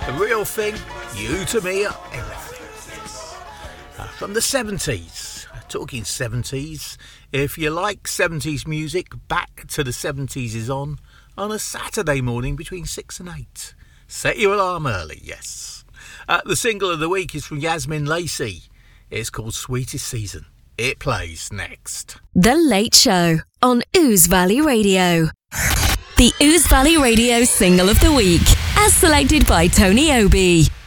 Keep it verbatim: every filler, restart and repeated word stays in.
The real thing, you to me are everything. Uh, from the seventies, talking seventies, if you like seventies music, Back to the seventies is on, on a Saturday morning between six and eight. Set your alarm early, yes. Uh, the single of the week is from Yasmin Lacey. It's called Sweetest Season. It plays next. The Late Show on Ouse Valley Radio. The Ouse Valley Radio Single of the Week, as selected by Tony Obi.